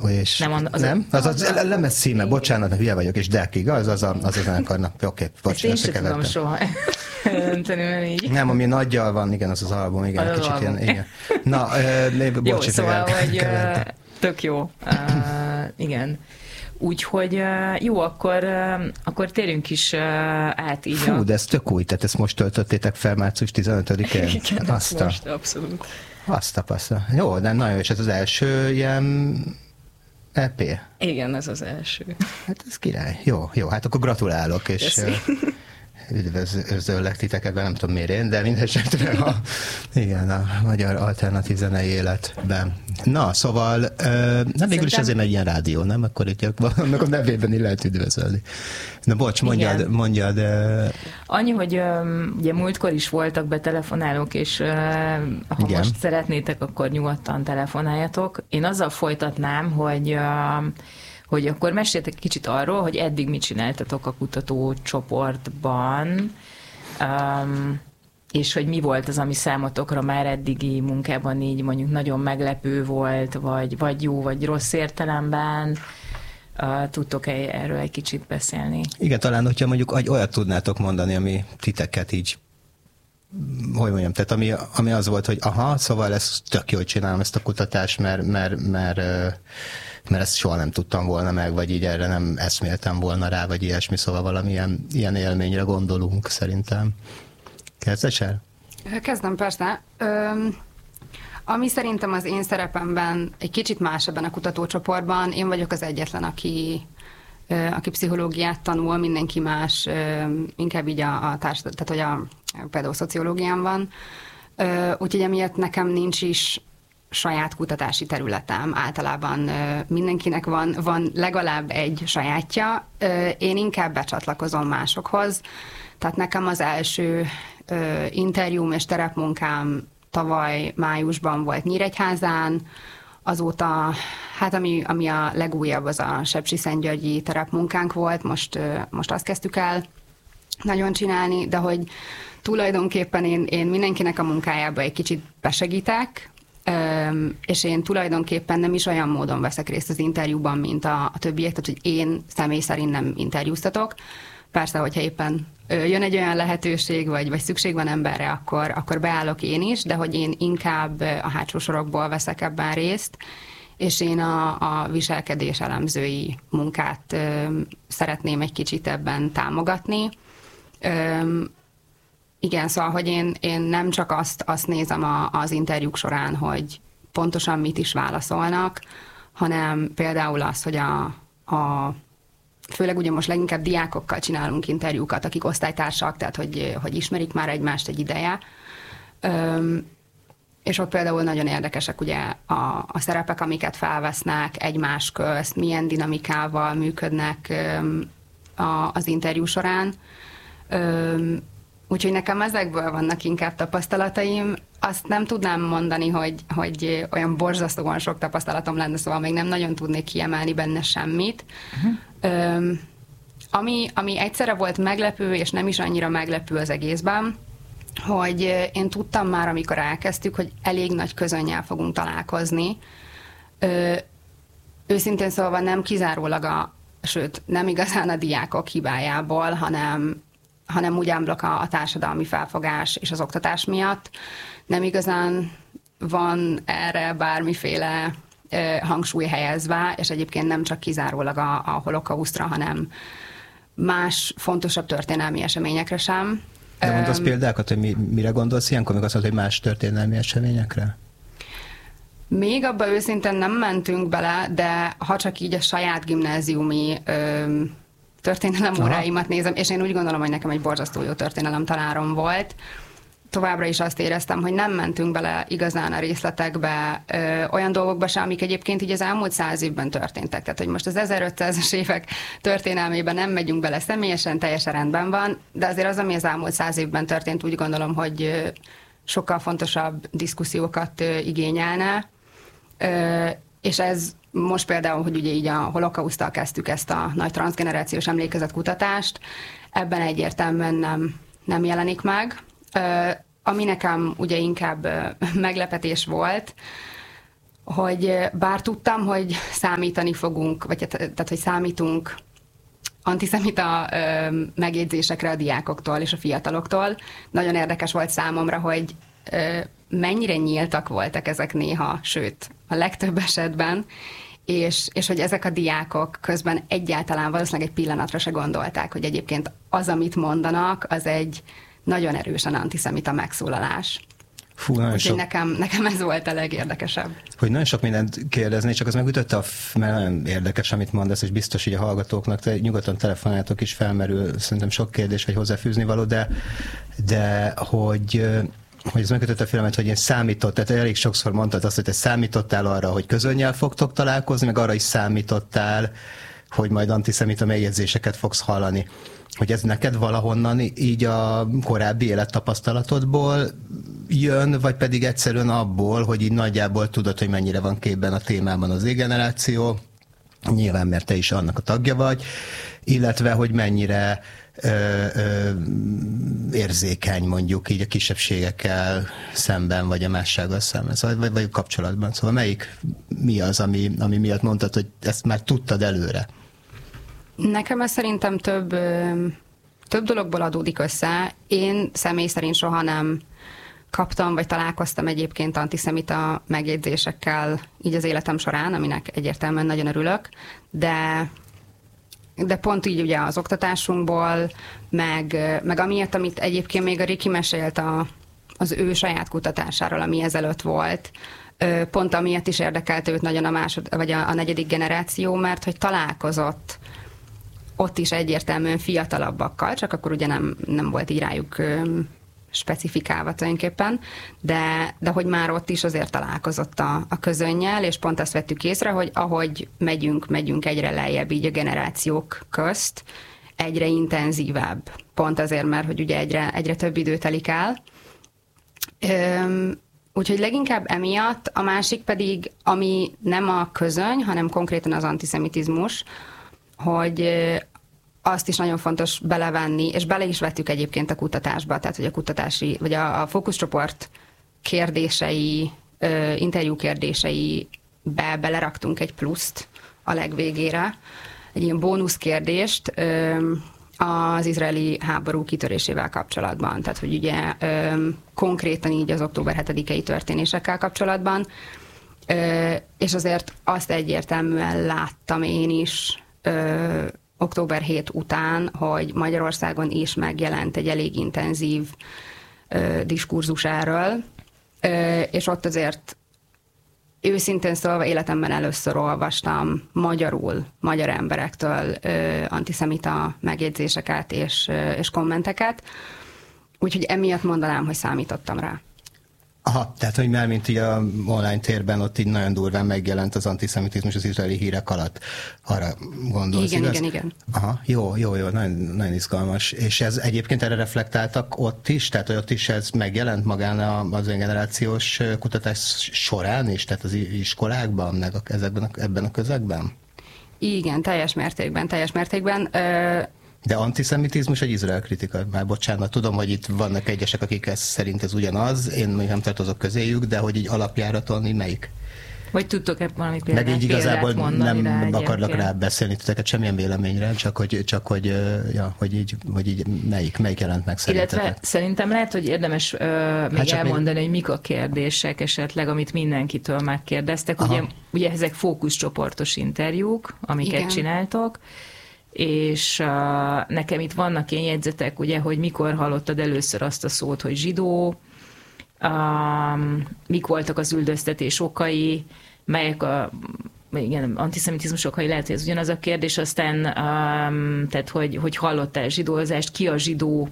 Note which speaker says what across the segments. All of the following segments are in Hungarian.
Speaker 1: És nem? Az lemez címe, bocsánat, hülye vagyok, és Deck, igaz? Az a zenekarnak. Oké, bocsánat,
Speaker 2: ezt én sem tudom soha jelenteni, mert így.
Speaker 1: Nem, ami nagyjal van, igen, az album, igen,
Speaker 2: az
Speaker 1: kicsit
Speaker 2: album.
Speaker 1: ilyen, igen. Na,
Speaker 2: jó, szóval, hogy tök jó. Igen. Úgyhogy jó, akkor térjünk is át így.
Speaker 1: Fú, de ez tök új, tehát ezt most töltöttétek fel március 15-én?
Speaker 2: Igen, most abszolút.
Speaker 1: Azt a passza. Jó, de nagyon jó, és ez az első ilyen EP?
Speaker 2: Igen, ez az első.
Speaker 1: Hát ez király. Jó, hát akkor gratulálok, és üdvözöllek titeket, nem tudom miért én, de mindesetre igen, a magyar alternatív zenei életben. Na, szóval nem végül is azért egy ilyen rádió, nem? Akkor itt annak a nevében is lehet üdvözölni. Na bocs, mondjad.
Speaker 2: Annyi, hogy ugye múltkor is voltak betelefonálók, és ha igen. Most szeretnétek, akkor nyugodtan telefonáljatok. Én azzal folytatnám, hogy akkor meséltek kicsit arról, hogy eddig mit csináltatok a kutatócsoportban, és hogy mi volt az, ami számotokra már eddigi munkában így mondjuk nagyon meglepő volt, vagy jó, vagy rossz értelemben. Tudtok erről egy kicsit beszélni?
Speaker 1: Igen, talán, hogyha mondjuk olyat tudnátok mondani, ami titeket így, hogy mondjam, tehát ami az volt, hogy aha, szóval ezt tök jól csinálom ezt a kutatást, mert ezt soha nem tudtam volna meg, vagy így erre nem eszméltem volna rá, vagy ilyesmi, szóval valamilyen ilyen élményre gondolunk szerintem. Kezdesz el?
Speaker 3: Kezdem, persze. Ami szerintem az én szerepemben egy kicsit más ebben a kutatócsoportban, én vagyok az egyetlen, aki pszichológiát tanul, mindenki más, inkább így tehát hogy például szociológián van. Úgyhogy emiatt nekem nincs is saját kutatási területem. Általában mindenkinek van legalább egy sajátja. Én inkább becsatlakozom másokhoz. Tehát nekem az első interjúm és terepmunkám tavaly májusban volt Nyíregyházán, azóta, hát ami a legújabb, az a sepsiszentgyörgyi terepmunkánk volt, most azt kezdtük el nagyon csinálni, de hogy tulajdonképpen én mindenkinek a munkájába egy kicsit besegítek, és én tulajdonképpen nem is olyan módon veszek részt az interjúban, mint a többiek, tehát hogy én személy szerint nem interjúztatok. Persze, hogyha éppen jön egy olyan lehetőség, vagy szükség van emberre, akkor beállok én is, de hogy én inkább a hátsó sorokból veszek ebben részt, és én a viselkedés elemzői munkát szeretném egy kicsit ebben támogatni. Igen, szóval, hogy én nem csak azt nézem az interjúk során, hogy pontosan mit is válaszolnak, hanem például az, hogy főleg ugye most leginkább diákokkal csinálunk interjúkat, akik osztálytársak, tehát hogy ismerik már egymást egy ideje. És ott például nagyon érdekesek ugye a szerepek, amiket felvesznek egymás közt, milyen dinamikával működnek az interjú során. Úgyhogy nekem ezekből vannak inkább tapasztalataim. Azt nem tudnám mondani, hogy olyan borzasztóan sok tapasztalatom lenne, szóval még nem nagyon tudnék kiemelni benne semmit. Ami egyszerre volt meglepő, és nem is annyira meglepő az egészben, hogy én tudtam már, amikor elkezdtük, hogy elég nagy közönnyel fogunk találkozni. Őszintén szólva nem kizárólag sőt, nem igazán a diákok hibájából, hanem úgy ámblok a társadalmi felfogás és az oktatás miatt. Nem igazán van erre bármiféle hangsúly helyezve, és egyébként nem csak kizárólag a holokausztra, hanem más fontosabb történelmi eseményekre sem.
Speaker 1: De mondasz példákat, hogy mire gondolsz ilyenkor, még azt mondod, hogy más történelmi eseményekre?
Speaker 3: Még abba őszintén nem mentünk bele, de ha csak így a saját gimnáziumi történelem óráimat nézem, és én úgy gondolom, hogy nekem egy borzasztó jó történelem tanárom volt. Továbbra is azt éreztem, hogy nem mentünk bele igazán a részletekbe, olyan dolgokba sem, amik egyébként így az elmúlt 100 évben történtek. Tehát, hogy most az 1500-as évek történelmében nem megyünk bele személyesen, teljesen rendben van, de azért az, ami az elmúlt 100 évben történt, úgy gondolom, hogy sokkal fontosabb diszkusziókat igényelne. És ez most például, hogy ugye így a holokauszttal kezdtük ezt a nagy transzgenerációs emlékezetkutatást, ebben egyértelműen nem jelenik meg. Ami nekem ugye inkább meglepetés volt, hogy bár tudtam, hogy számítani fogunk, vagy tehát, hogy számítunk antiszemita megjegyzésekre a diákoktól és a fiataloktól, nagyon érdekes volt számomra, hogy mennyire nyíltak voltak ezek néha, sőt, a legtöbb esetben, és hogy ezek a diákok közben egyáltalán valószínűleg egy pillanatra se gondolták, hogy egyébként az, amit mondanak, az egy nagyon erősen antiszemita megszólalás.
Speaker 1: Fú,
Speaker 3: úgyhogy nekem ez volt a legérdekesebb.
Speaker 1: Hogy nagyon sok mindent kérdezni, csak az megütötte, mert nagyon érdekes, amit mondasz, és biztos, hogy a hallgatóknak nyugodtan telefonáltok is, felmerül szerintem sok kérdés, vagy hozzáfűzni való, de hogy ez megkötött a filmet, hogy én tehát elég sokszor mondtad azt, hogy te számítottál arra, hogy közönnyel fogtok találkozni, meg arra is számítottál, hogy majd antiszemita megjegyzéseket fogsz hallani. Hogy ez neked valahonnan így a korábbi élettapasztalatodból jön, vagy pedig egyszerűen abból, hogy így nagyjából tudod, hogy mennyire van képben a témában az Z-generáció, nyilván, mert te is annak a tagja vagy, illetve, hogy mennyire érzékeny mondjuk így a kisebbségekkel szemben, vagy a mássággal szemben, szóval, vagy kapcsolatban. Szóval mi az, ami miatt mondtad, hogy ezt már tudtad előre?
Speaker 3: Nekem ez szerintem több dologból adódik össze. Én személy szerint soha nem kaptam, vagy találkoztam egyébként antiszemita megjegyzésekkel így az életem során, aminek egyértelműen nagyon örülök, de pont így ugye az oktatásunkból, meg amiatt, amit egyébként még a Riki mesélt az ő saját kutatásáról, ami ezelőtt volt, pont amiatt is érdekelte őt nagyon a negyedik generáció, mert hogy találkozott ott is egyértelműen fiatalabbakkal, csak akkor ugye nem volt így rájuk specifikálva tulajdonképpen, de hogy már ott is azért találkozott a közönnyel, és pont azt vettük észre, hogy ahogy megyünk egyre lejjebb így a generációk közt, egyre intenzívebb. Pont azért, mert hogy ugye egyre több idő telik el. Úgyhogy leginkább emiatt, a másik pedig, ami nem a közöny, hanem konkrétan az antiszemitizmus, hogy azt is nagyon fontos belevenni, és bele is vettük egyébként a kutatásba, tehát hogy a kutatási, vagy a fókuszcsoport kérdései, interjú kérdéseibe beleraktunk egy pluszt a legvégére, egy ilyen bónusz kérdést az izraeli háború kitörésével kapcsolatban, tehát hogy ugye konkrétan így az október 7-i történésekkel kapcsolatban, és azért azt egyértelműen láttam én is október 7 után, hogy Magyarországon is megjelent egy elég intenzív diskurzus erről, és ott azért őszintén szólva életemben először olvastam magyarul, magyar emberektől antiszemita megjegyzéseket és kommenteket, úgyhogy emiatt mondanám, hogy számítottam rá.
Speaker 1: Aha, tehát, hogy már mint így a online térben ott így nagyon durván megjelent az antiszemitizmus az izraeli hírek alatt. Arra gondolsz,
Speaker 3: igen.
Speaker 1: Aha, jó, nagyon, nagyon izgalmas. És ez egyébként erre reflektáltak ott is? Tehát, hogy ott is ez megjelent magán az generációs kutatás során is? Tehát az iskolákban, meg ebben a közegben?
Speaker 3: Igen, teljes mértékben.
Speaker 1: De antiszemitizmus egy izrael kritika? Már bocsánat, tudom, hogy itt vannak egyesek, akik szerint ez ugyanaz, én még nem tartozok közéjük, de hogy így alapjáraton így melyik?
Speaker 2: Vagy tudtok-e valami példát
Speaker 1: meg így igazából
Speaker 2: mondani
Speaker 1: nem akarlak rá beszélni titeket semmilyen véleményre, csak hogy így melyik jelent meg szerintetek?
Speaker 2: Illetve szerintem lehet, hogy érdemes még elmondani, hogy mik a kérdések esetleg, amit mindenkitől megkérdeztek. Ugye ezek fókuszcsoportos interjúk, amiket csináltok, és nekem itt vannak ilyen jegyzetek, ugye, hogy mikor hallottad először azt a szót, hogy zsidó, mik voltak az üldöztetés okai, melyek antiszemitizmus okai, lehet, hogy ez ugyanaz a kérdés, aztán tehát, hogy hallottál zsidózást, ki a zsidó,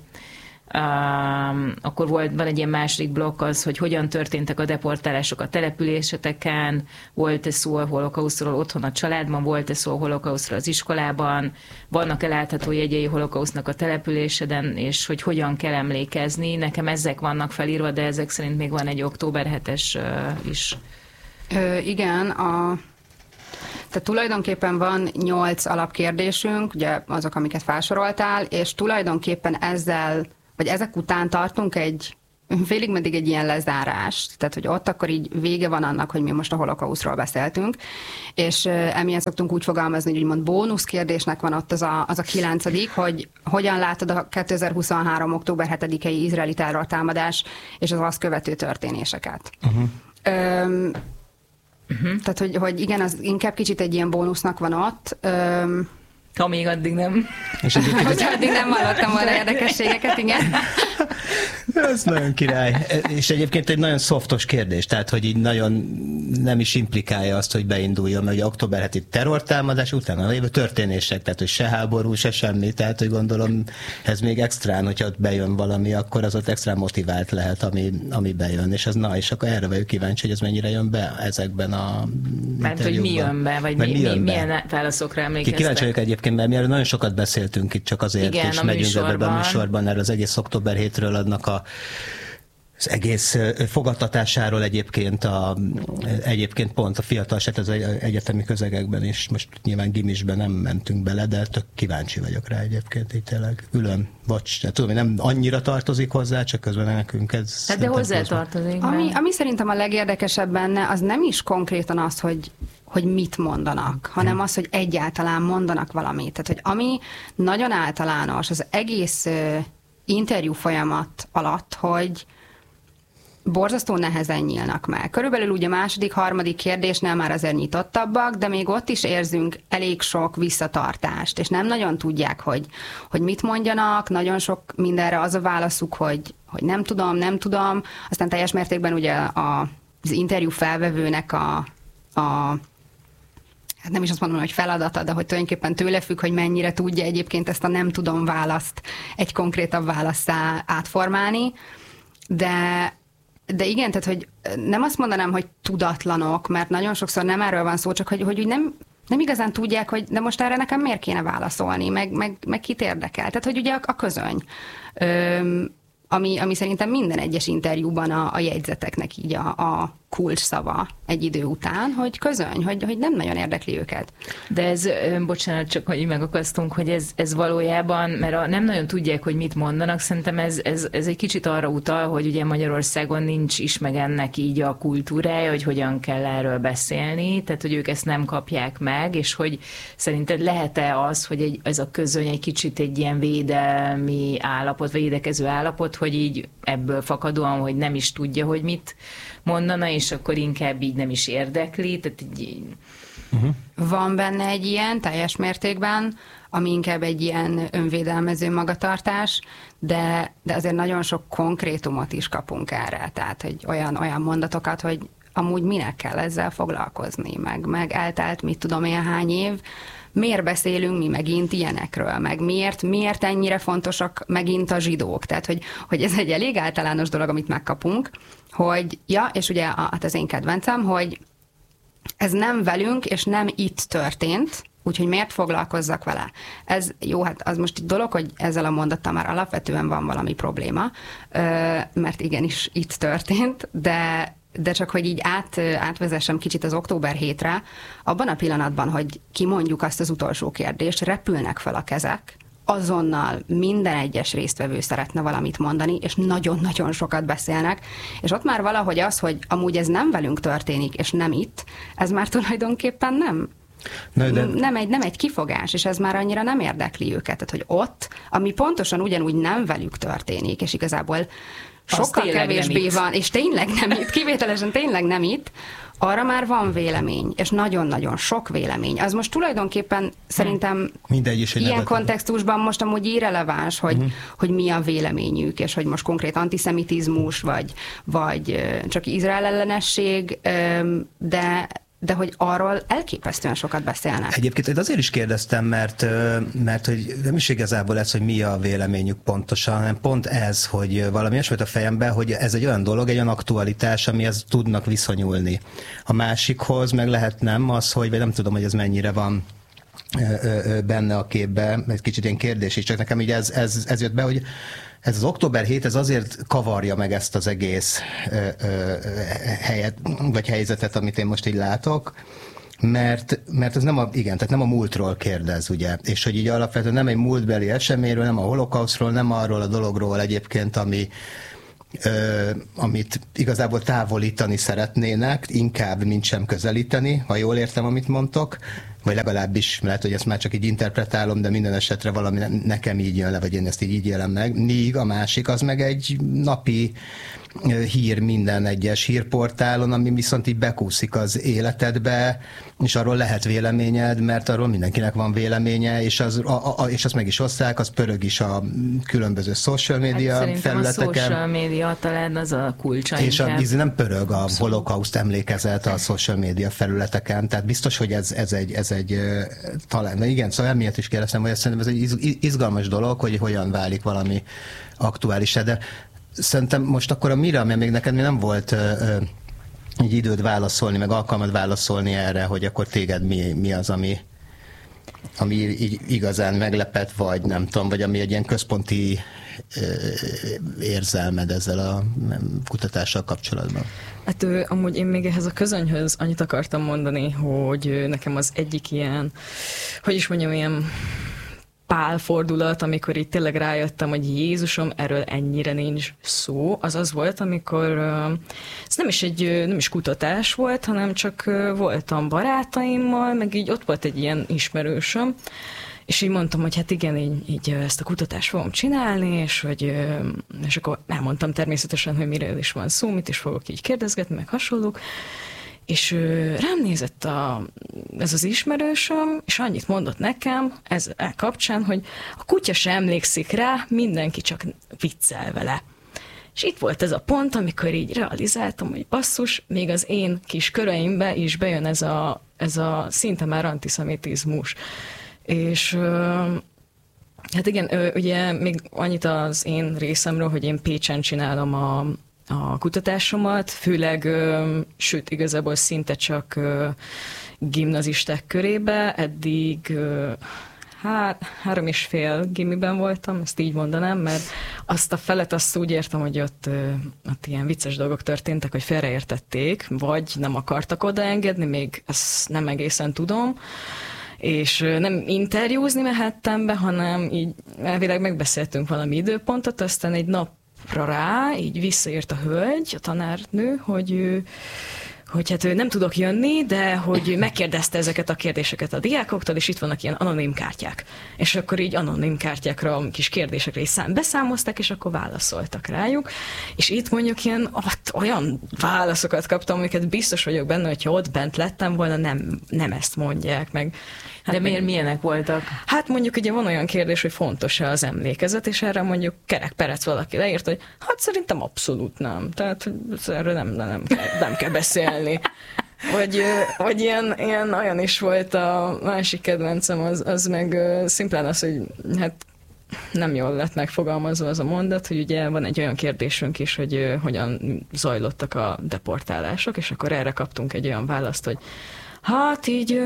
Speaker 2: akkor van egy ilyen második blokk az, hogy hogyan történtek a deportálások a településeteken, volt-e szó a holokausztról otthon a családban, volt-e szó a holokausztról az iskolában, vannak-e látható jegyei holokausznak a településeden, és hogy hogyan kell emlékezni. Nekem ezek vannak felírva, de ezek szerint még van egy október 7-es is.
Speaker 3: Igen, tehát tulajdonképpen van 8 alapkérdésünk, ugye azok, amiket felsoroltál, és tulajdonképpen ezek után tartunk egy félig meddig egy ilyen lezárás, tehát hogy ott akkor így vége van annak, hogy mi most a holokausztról beszéltünk, és emiatt szoktunk úgy fogalmazni, hogy úgymond bónuszkérdésnek van ott az a 9., hogy hogyan látod a 2023. október 7-i izraeli terrortámadás és az azt követő történéseket. Tehát, hogy igen, az inkább kicsit egy ilyen bónusznak van ott.
Speaker 2: Amíg addig nem.
Speaker 1: És
Speaker 3: hogy addig nem hallottam volna érdekességeket, igen.
Speaker 1: Ez nagyon király. És egyébként egy nagyon szoftos kérdés, tehát hogy így nagyon nem is implikálja azt, hogy beinduljon, mert ugye október 7. terrortámadás utána lévő történések, tehát hogy se háború, se semmi, tehát hogy gondolom ez még extrán, hogyha ott bejön valami, akkor az ott extra motivált lehet, ami bejön, és az és akkor erre vagyok kíváncsi, hogy ez mennyire jön be ezekben a
Speaker 2: mert hogy mi jön be, vagy milyen válaszokra emlékeztek.
Speaker 1: Kíváncsi vagyok egyébként, mert mi erről nagyon sokat beszéltünk itt, csak azért,
Speaker 2: igen,
Speaker 1: és megyünk ebbe a műsorban, erről az egész október 7-ről adnak az egész fogadtatásáról egyébként pont a fiatalság az egyetemi közegekben is, most nyilván gimisben nem mentünk bele, de tök kíváncsi vagyok rá egyébként, így tényleg ülöm, tudom, hogy nem annyira tartozik hozzá, csak közben nekünk ez...
Speaker 2: Hát de hozzá tartozik.
Speaker 3: Ami szerintem a legérdekesebb benne, az nem is konkrétan az, hogy mit mondanak, hanem az, hogy egyáltalán mondanak valamit. Tehát, hogy ami nagyon általános az egész interjú folyamat alatt, hogy borzasztó nehezen nyílnak meg. Körülbelül ugye a második, harmadik kérdésnél már azért nyitottabbak, de még ott is érzünk elég sok visszatartást, és nem nagyon tudják, hogy mit mondjanak, nagyon sok mindenre az a válaszuk, hogy nem tudom, aztán teljes mértékben ugye az interjú felvevőnek hát nem is azt mondom, hogy feladata, de hogy tulajdonképpen tőle függ, hogy mennyire tudja egyébként ezt a nem tudom választ egy konkrétabb válasszá átformálni, de igen, tehát hogy nem azt mondanám, hogy tudatlanok, mert nagyon sokszor nem erről van szó, csak hogy úgy nem igazán tudják, hogy de most erre nekem miért kéne válaszolni, meg kit érdekel. Tehát, hogy ugye a közöny, ami szerintem minden egyes interjúban a jegyzeteknek így a kulcs szava egy idő után, hogy közöny, hogy nem nagyon érdekli őket.
Speaker 2: De ez, bocsánat, csak hogy megakasztunk, hogy ez valójában, mert nem nagyon tudják, hogy mit mondanak, szerintem ez egy kicsit arra utal, hogy ugye Magyarországon nincs is meg ennek így a kultúrája, hogy hogyan kell erről beszélni, tehát hogy ők ezt nem kapják meg, és hogy szerinted lehet-e az, hogy ez a közöny egy kicsit egy ilyen védelmi állapot, vagy védekező állapot, hogy így ebből fakadóan, hogy nem is tudja, hogy mit mondana, és akkor inkább így nem is érdekli. Tehát így...
Speaker 3: Van benne egy ilyen, teljes mértékben, ami inkább egy ilyen önvédelmező magatartás, de azért nagyon sok konkrétumot is kapunk erre. Tehát, hogy olyan mondatokat, hogy amúgy minek kell ezzel foglalkozni, meg eltelt mit tudom én hány év, miért beszélünk mi megint ilyenekről, meg miért ennyire fontosak megint a zsidók. Tehát, hogy ez egy elég általános dolog, amit megkapunk, hogy, és ugye az én kedvencem, hogy ez nem velünk, és nem itt történt, úgyhogy miért foglalkozzak vele? Ez jó, hát az most egy dolog, hogy ezzel a mondattal már alapvetően van valami probléma, mert igenis itt történt, de csak hogy így átvezessem kicsit az október 7-re, abban a pillanatban, hogy kimondjuk azt az utolsó kérdést, repülnek fel a kezek, azonnal minden egyes résztvevő szeretne valamit mondani, és nagyon-nagyon sokat beszélnek, és ott már valahogy az, hogy amúgy ez nem velünk történik, és nem itt, ez már tulajdonképpen nem egy kifogás, és ez már annyira nem érdekli őket. Tehát, hogy ott, ami pontosan ugyanúgy nem velük történik, és igazából sokkal kevésbé van, és tényleg nem itt, kivételesen tényleg nem itt, arra már van vélemény, és nagyon-nagyon sok vélemény. Az most tulajdonképpen szerintem ilyen kontextusban most amúgy irreleváns, hogy mi a véleményük, és hogy most konkrét antiszemitizmus, vagy csak Izrael ellenesség, de hogy arról elképesztően sokat beszélnek.
Speaker 1: Egyébként azért is kérdeztem, mert hogy nem is igazából ez, hogy mi a véleményük pontosan, hanem pont ez, hogy valami olyasmit a fejemben, hogy ez egy olyan dolog, egy olyan aktualitás, amihez tudnak viszonyulni. A másikhoz meg lehet nem az, hogy vagy nem tudom, hogy ez mennyire van benne a képbe, egy kicsit ilyen kérdés is, csak nekem így ez jött be, hogy ez az október 7, ez azért kavarja meg ezt az egész helyet, vagy helyzetet, amit én most így látok, mert ez tehát nem a múltról kérdez, ugye, és hogy így alapvetően nem egy múltbeli eseményről, nem a holokausztról, nem arról a dologról egyébként, amit igazából távolítani szeretnének, inkább, mint sem közelíteni, ha jól értem, amit mondtok, vagy legalábbis lehet, hogy ezt már csak így interpretálom, de minden esetre valami nekem így jön le, vagy én ezt így élem meg. Míg a másik az meg egy napi hír minden egyes hírportálon, ami viszont így bekúszik az életedbe, és arról lehet véleményed, mert arról mindenkinek van véleménye, és azt meg is osztják, az pörög is a különböző social media felületeken.
Speaker 2: A social media talán az a kulcsa.
Speaker 1: És nem pörög a holokauszt emlékezet a social media felületeken, tehát biztos, hogy ez egy talán, de igen, szóval emiatt is kérdeztem, hogy szerintem ez egy izgalmas dolog, hogy hogyan válik valami aktuális, de szerintem most akkor a mire, mert még neked nem volt egy időd válaszolni, meg alkalmad válaszolni erre, hogy akkor téged mi az, ami így igazán meglepett, vagy nem tudom, vagy ami egy ilyen központi érzelmed ezzel a kutatással kapcsolatban?
Speaker 4: Hát amúgy én még ehhez a közönhöz annyit akartam mondani, hogy nekem az egyik ilyen, hogy is mondjam, ilyen pálfordulat, amikor így tényleg rájöttem, hogy Jézusom, erről ennyire nincs szó, az volt, amikor ez nem is kutatás volt, hanem csak voltam barátaimmal, meg így ott volt egy ilyen ismerősöm, és így mondtam, hogy hát igen, így ezt a kutatást fogom csinálni, és akkor elmondtam természetesen, hogy miről is van szó, mit is fogok így kérdezgetni, meg hasonlók, és rám nézett ez az ismerősöm, és annyit mondott nekem ez kapcsán, hogy a kutya sem emlékszik rá, mindenki csak viccel vele. És itt volt ez a pont, amikor így realizáltam, hogy basszus, még az én kis köreimbe is bejön ez a szinte már antiszemitizmus. És hát igen, ugye még annyit az én részemről, hogy én Pécsen csinálom a kutatásomat, főleg, sőt, igazából szinte csak gimnazisták körébe, eddig 3,5 gimiben voltam, ezt így mondanám, mert azt a felet azt úgy értem, hogy ott ilyen vicces dolgok történtek, hogy félreértették, vagy nem akartak odaengedni, még ezt nem egészen tudom, és nem interjúzni mehettem be, hanem így elvileg megbeszéltünk valami időpontot, aztán egy napra rá így visszaírt a hölgy, a tanárnő, hogy hát ő nem tudok jönni, de hogy megkérdezte ezeket a kérdéseket a diákoktól, és itt vannak ilyen anonim kártyák. És akkor így anonim kártyákra, kis kérdésekre is beszámoztak, és akkor válaszoltak rájuk. És itt mondjuk olyan válaszokat kaptam, amiket biztos vagyok benne, hogyha ott bent lettem volna, nem ezt mondják meg.
Speaker 2: Hát de milyenek voltak? Hát
Speaker 4: mondjuk ugye van olyan kérdés, hogy fontos-e az emlékezet, és erre mondjuk Kerek Perec valaki leírt, hogy hát szerintem abszolút nem. Tehát erről nem kell beszélni. Vagy ilyen olyan is volt a másik kedvencem, az meg szimplán az, hogy hát nem jól lett megfogalmazva az a mondat, hogy ugye van egy olyan kérdésünk is, hogy hogyan zajlottak a deportálások, és akkor erre kaptunk egy olyan választ, hogy hát így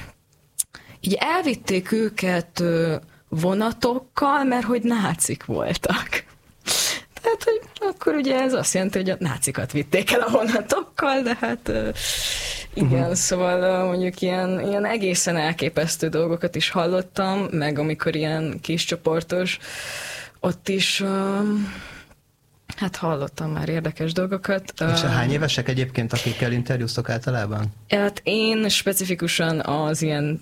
Speaker 4: elvitték őket vonatokkal, mert hogy nácik voltak. Tehát, hogy akkor ugye ez azt jelenti, hogy a nácikat vitték el a vonatokkal, de hát igen, szóval mondjuk ilyen egészen elképesztő dolgokat is hallottam, meg amikor ilyen kiscsoportos, ott is hát hallottam már érdekes dolgokat.
Speaker 1: És hány évesek egyébként, akikkel interjúztok általában?
Speaker 4: Hát én specifikusan az ilyen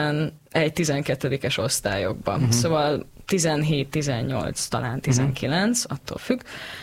Speaker 4: 11-12-es osztályokban. Szóval 17-18, talán 19, attól függ.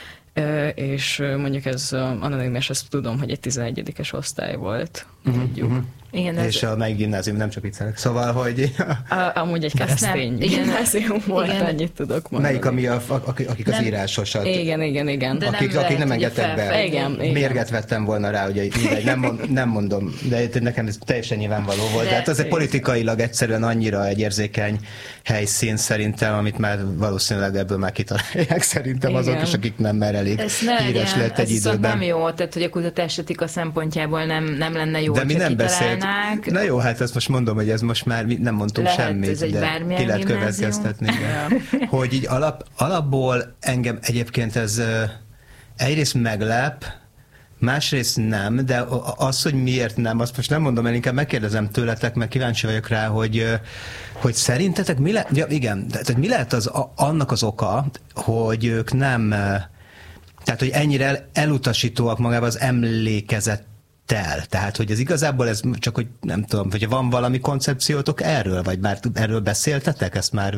Speaker 4: És mondjuk ez anonim, és ezt tudom, hogy egy 11-es osztály volt.
Speaker 2: Igen,
Speaker 1: és a melyik gimnázium, nem csak viccelek. Szóval, hogy...
Speaker 4: amúgy egy keresztény gimnázium volt, ennyit tudok mondani.
Speaker 1: Melyik, akik az írásosat...
Speaker 4: Igen.
Speaker 1: De akik nem engedtek be.
Speaker 4: Igen.
Speaker 1: Mérget vettem volna rá, hogy nem mondom, de nekem ez teljesen nyilvánvaló volt. De hát az politikailag egyszerűen annyira egy érzékeny helyszín szerintem, amit már valószínűleg ebből már kitalálják szerintem azok is, akik nem mer elég híres lett egy időben.
Speaker 2: Nem jó, tehát hogy a kutatásetika szempontjából nem lenne jó,
Speaker 1: de mi nem beszéltünk. Na jó, hát ezt most mondom, hogy ez most már nem mondtunk semmit, de ki lehet következtetni. Hogy így alapból engem egyébként ez egyrészt meglep, másrészt nem, de az, hogy miért nem, azt most nem mondom el, inkább megkérdezem tőletek, mert kíváncsi vagyok rá, hogy szerintetek mi lehet, mi lehet annak az oka, hogy ők nem Tehát, hogy ennyire elutasítóak magában az emlékezettel. Tehát, hogy ez igazából ez csak, hogy nem tudom, hogy van valami koncepciótok erről, vagy már erről beszéltetek, ezt már...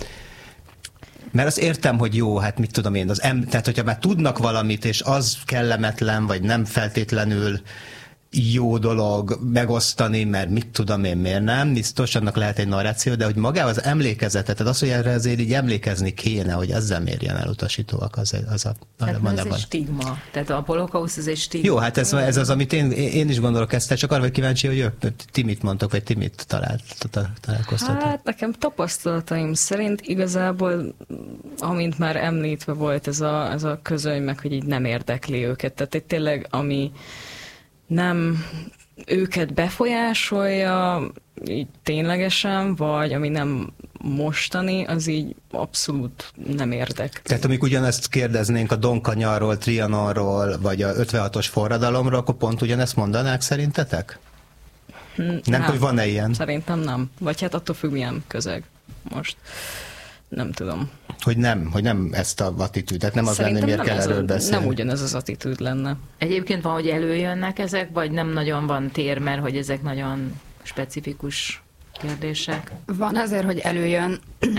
Speaker 1: Mert azt értem, hogy jó, hát mit tudom én, tehát hogyha már tudnak valamit, és az kellemetlen, vagy nem feltétlenül jó dolog megosztani, mert mit tudom én, miért nem, biztos annak lehet egy narráció, de hogy maga az emlékezetet, tehát az, hogy erre azért így emlékezni kéne, hogy ezzel miért ilyen elutasítóak, az
Speaker 2: ez egy stigma. Tehát a holokauszt ez egy stigma.
Speaker 1: Jó, hát ez az, amit én is gondolok ezt, csak arra vagy kíváncsi, hogy ti mit mondtok, vagy ti mit találkoztatok.
Speaker 4: Hát nekem tapasztalataim szerint igazából, amint már említve volt ez a közöny, meg hogy így nem érdekli őket. Tehát egy tényleg, ami nem őket befolyásolja így ténylegesen, vagy ami nem mostani, az így abszolút nem érdek.
Speaker 1: Tehát amíg ugyanezt kérdeznénk a Donkanyarról, Trianonról, vagy a 56-os forradalomról, akkor pont ugyanezt mondanák szerintetek? Nem, hogy van-e ilyen?
Speaker 4: Szerintem nem. Vagy hát attól függ, milyen közeg most. Nem tudom.
Speaker 1: Hogy nem ezt a attitűdet, nem az lenne, miért kell erről beszélni.
Speaker 4: Nem ugyanez az attitűd lenne.
Speaker 2: Egyébként van, hogy előjönnek ezek, vagy nem nagyon van tér, mert hogy ezek nagyon specifikus kérdések?
Speaker 3: Van azért, hogy előjön.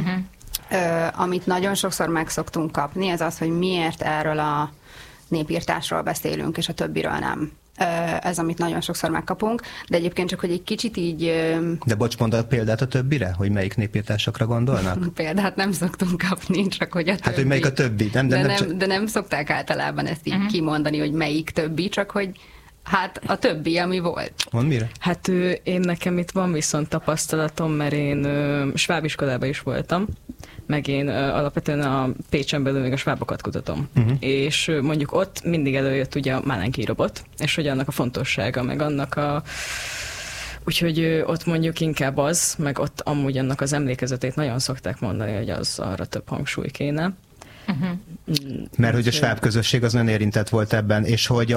Speaker 3: Amit nagyon sokszor meg szoktunk kapni, az az, hogy miért erről a népírtásról beszélünk, és a többiről nem. Ez, amit nagyon sokszor megkapunk, de egyébként csak, hogy egy kicsit így...
Speaker 1: De bocs, mondd a példát a többire, hogy melyik népírtásokra gondolnak?
Speaker 3: Példát nem szoktunk kapni, csak hogy a többi.
Speaker 1: Hát, hogy melyik a többi?
Speaker 3: De nem szokták általában ezt így kimondani, hogy melyik többi, csak hogy hát a többi, ami volt.
Speaker 1: Mondd mire?
Speaker 4: Hát én nekem itt van viszont tapasztalatom, mert én sváb iskolában is voltam, meg én alapvetően a Pécsen belül még a svábokat kutatom. És mondjuk ott mindig előjött ugye a Málenki robot, és hogy annak a fontossága, meg annak a... Úgyhogy ott mondjuk inkább az, meg ott amúgy annak az emlékezetét nagyon szokták mondani, hogy az arra több hangsúly kéne.
Speaker 1: Mert hogy a sváb közösség az nagyon érintett volt ebben, és hogy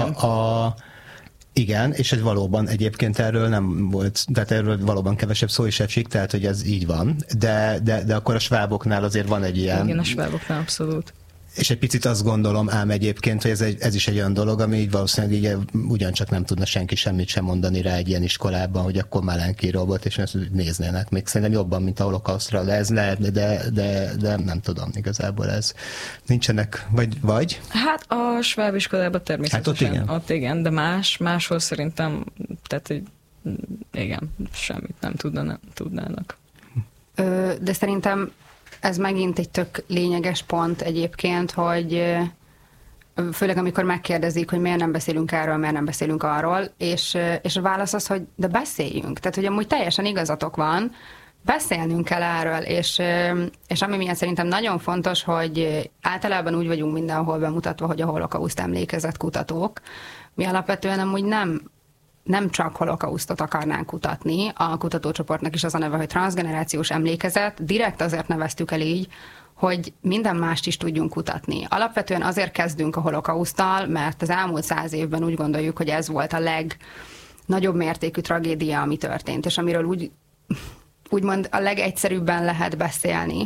Speaker 1: igen, és ez valóban egyébként erről nem volt, tehát erről valóban kevesebb szó is esik, tehát hogy ez így van, de akkor a sváboknál azért van egy ilyen...
Speaker 4: Igen, a sváboknál abszolút.
Speaker 1: És egy picit azt gondolom ám egyébként, hogy ez is egy olyan dolog, ami így valószínűleg így ugyancsak nem tudna senki semmit sem mondani rá egy ilyen iskolában, hogy akkor Málenki robot, és ezt néznének még szerintem jobban, mint a holokausztra, de ez lehet, de nem tudom igazából ez. Nincsenek, vagy?
Speaker 4: Hát a sváb iskolában természetesen.
Speaker 1: Hát
Speaker 4: ott igen, de máshol szerintem, tehát hogy igen, semmit nem tudnának.
Speaker 3: De szerintem ez megint egy tök lényeges pont egyébként, hogy főleg amikor megkérdezik, hogy miért nem beszélünk erről, miért nem beszélünk arról, és a válasz az, hogy de beszéljünk. Tehát, hogy amúgy teljesen igazatok van, beszélnünk kell erről, és ami miatt szerintem nagyon fontos, hogy általában úgy vagyunk mindenhol bemutatva, hogy a holokauszt emlékezet kutatók. Mi alapvetően amúgy nem csak holokausztot akarnánk kutatni, a kutatócsoportnak is az a neve, hogy transzgenerációs emlékezet, direkt azért neveztük el így, hogy minden mást is tudjunk kutatni. Alapvetően azért kezdünk a holokauszttal, mert az elmúlt 100 évben úgy gondoljuk, hogy ez volt a legnagyobb mértékű tragédia, ami történt, és amiről úgymond a legegyszerűbben lehet beszélni.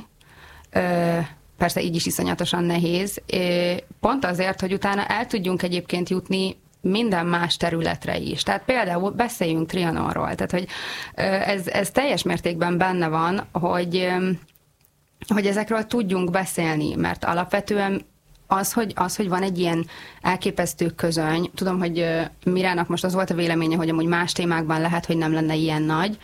Speaker 3: Persze így is iszonyatosan nehéz. Pont azért, hogy utána el tudjunk egyébként jutni minden más területre is. Tehát például beszéljünk Trianonról. Tehát, hogy ez teljes mértékben benne van, hogy ezekről tudjunk beszélni, mert alapvetően az, hogy van egy ilyen elképesztő közöny, tudom, hogy Mirának most az volt a véleménye, hogy amúgy más témákban lehet, hogy nem lenne ilyen nagy.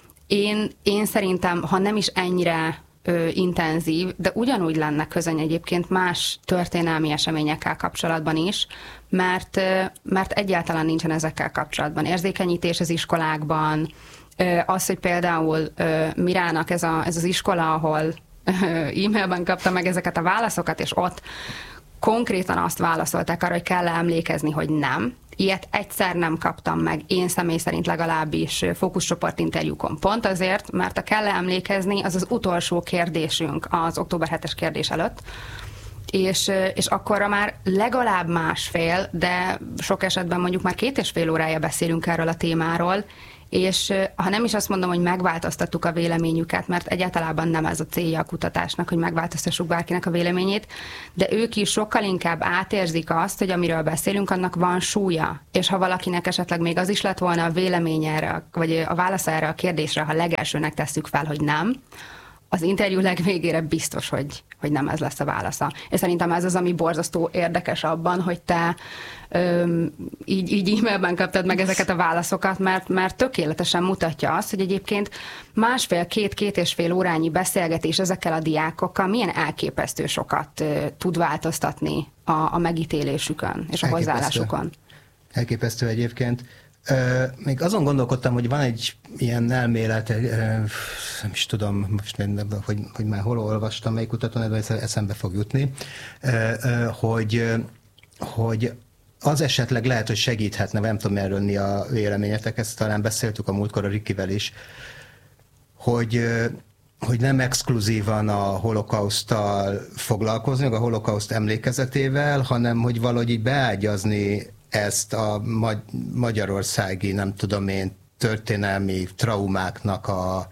Speaker 3: Én szerintem, ha nem is ennyire intenzív, de ugyanúgy lenne közöny egyébként más történelmi eseményekkel kapcsolatban is, mert egyáltalán nincsen ezekkel kapcsolatban. Érzékenyítés az iskolákban, az, hogy például Mirának ez az iskola, ahol e-mailben kapta meg ezeket a válaszokat, és ott konkrétan azt válaszolták arra, hogy kell emlékezni, hogy nem. Ilyet egyszer nem kaptam meg, én személy szerint legalábbis fókuszcsoport interjúkon. Pont azért, mert a kell emlékezni, az utolsó kérdésünk az október 7-es kérdés előtt, és akkorra már legalább másfél, de sok esetben mondjuk már 2,5 órája beszélünk erről a témáról, És ha nem is azt mondom, hogy megváltoztattuk a véleményüket, mert egyáltalán nem ez a célja a kutatásnak, hogy megváltoztassuk bárkinek a véleményét, de ők is sokkal inkább átérzik azt, hogy amiről beszélünk, annak van súlya. És ha valakinek esetleg még az is lett volna a vélemény erre, vagy a válasz erre a kérdésre, ha legelsőnek tesszük fel, hogy nem, az interjú legvégére biztos, hogy nem ez lesz a válasza. És szerintem ez az, ami borzasztó érdekes abban, hogy te így e-mailben kaptad meg ezeket a válaszokat, mert tökéletesen mutatja azt, hogy egyébként két és fél órányi beszélgetés ezekkel a diákokkal milyen elképesztő sokat tud változtatni a megítélésükön és a hozzáállásukon.
Speaker 1: Elképesztő egyébként. Még azon gondolkodtam, hogy van egy ilyen elmélet, nem is tudom, most hogy már hol olvastam, melyik kutatón, eszembe fog jutni, hogy az esetleg lehet, hogy segíthetne, nem tudom erről mi a véleményetek, ezt talán beszéltük a múltkor a Rikivel is, hogy nem exkluzívan a holokauszttal foglalkozni, a holokauszt emlékezetével, hanem hogy valahogy így beágyazni ezt a magyarországi, nem tudom én, történelmi traumáknak a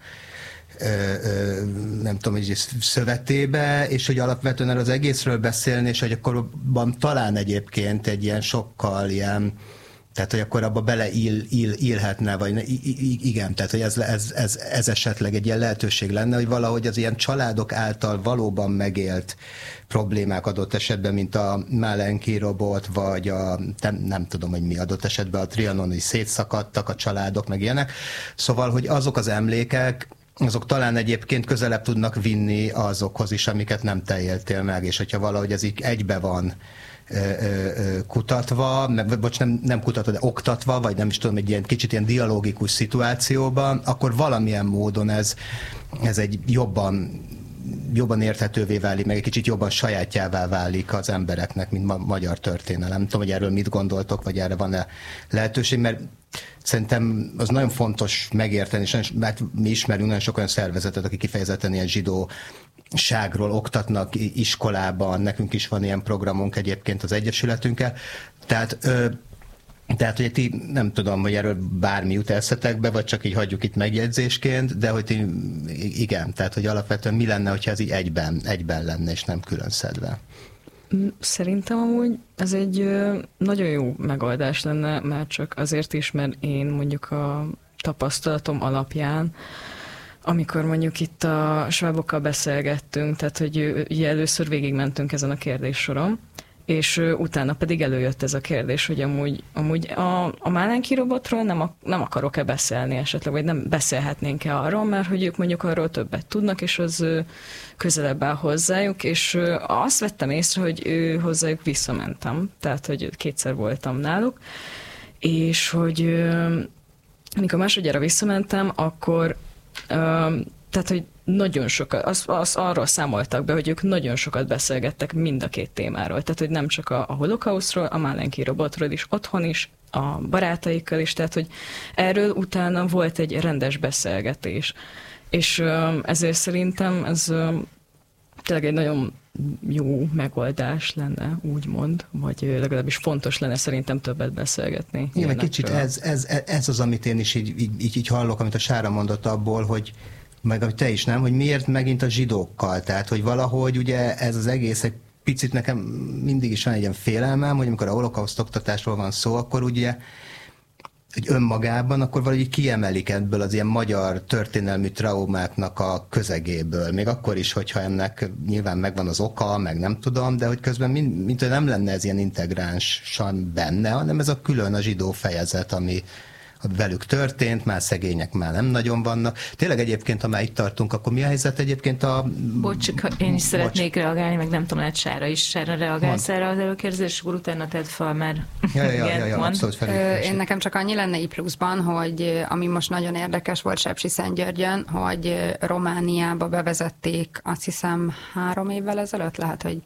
Speaker 1: nem tudom, hogy szövetébe, és hogy alapvetően az egészről beszélni, és hogy akkor talán egyébként egy ilyen sokkal ilyen, tehát hogy akkor abba beleillhetne, vagy igen, tehát hogy ez esetleg egy ilyen lehetőség lenne, hogy valahogy az ilyen családok által valóban megélt problémák adott esetben, mint a Málenki robot, vagy nem tudom, hogy mi adott esetben a Trianoni szétszakadtak a családok, meg ilyenek. Szóval, hogy azok az emlékek, azok talán egyébként közelebb tudnak vinni azokhoz is, amiket nem te éltél meg, és hogyha valahogy ez így egybe van kutatva, nem kutatva, de oktatva, vagy nem is tudom, egy ilyen kicsit ilyen dialógikus szituációban, akkor valamilyen módon ez egy jobban érthetővé válik, meg egy kicsit jobban sajátjává válik az embereknek, mint magyar történelem. Nem tudom, hogy erről mit gondoltok, vagy erre van-e lehetőség, mert szerintem az nagyon fontos megérteni, mert mi ismerünk nagyon sok olyan szervezetet, akik kifejezetten ilyen zsidóságról oktatnak iskolában, nekünk is van ilyen programunk egyébként az Egyesületünkkel. Tehát, hogy ti nem tudom, hogy erről bármi jut eszetekbe, vagy csak így hagyjuk itt megjegyzésként, de hogy igen, tehát, hogy alapvetően mi lenne, hogyha ez így egyben lenne, és nem külön szedve.
Speaker 4: Szerintem amúgy ez egy nagyon jó megoldás lenne, már csak azért is, mert én mondjuk a tapasztalatom alapján, amikor mondjuk itt a svábokkal beszélgettünk, tehát hogy ugye először végigmentünk ezen a kérdéssoron, és utána pedig előjött ez a kérdés, hogy amúgy a Málenki robotról nem akarok-e beszélni esetleg, vagy nem beszélhetnénk-e arról, mert hogy ők mondjuk arról többet tudnak, és az közelebb áll hozzájuk, és azt vettem észre, hogy hozzájuk visszamentem, tehát hogy kétszer voltam náluk, és hogy amikor másodjára visszamentem, akkor tehát, hogy nagyon sokat, arról számoltak be, hogy ők nagyon sokat beszélgettek mind a két témáról. Tehát, hogy nem csak a holokausztról, a Málenki robotról is, otthon is, a barátaikkal is, tehát, hogy erről utána volt egy rendes beszélgetés. És ezért szerintem ez tényleg egy nagyon jó megoldás lenne, úgymond, vagy legalábbis fontos lenne szerintem többet beszélgetni.
Speaker 1: Igen, kicsit ez az, amit én is így hallok, amit a Sára mondott abból, hogy meg amit te is, nem? Hogy miért megint a zsidókkal? Tehát, hogy valahogy ugye ez az egész egy picit nekem mindig is van egy ilyen félelmem, hogy amikor a holokauszt oktatásról van szó, akkor ugye hogy önmagában, akkor valahogy kiemelik ebből az ilyen magyar történelmi traumáknak a közegéből. Még akkor is, hogyha ennek nyilván megvan az oka, meg nem tudom, de hogy közben mint nem lenne ez ilyen integránsan benne, hanem ez a külön a zsidó fejezet, ami velük történt, már szegények már nem nagyon vannak. Tényleg egyébként, ha már itt tartunk, akkor mi a helyzet egyébként
Speaker 2: Bocs, én is szeretnék reagálni, meg nem tudom, lehet Sára reagálsz erre az előkérdezés, akkor utána tedd fel, mert
Speaker 1: abszolút
Speaker 3: Én nekem csak annyi lenne I pluszban, hogy ami most nagyon érdekes volt Sepsiszentgyörgyön, hogy Romániába bevezették, azt hiszem 3 évvel ezelőtt, lehet, hogy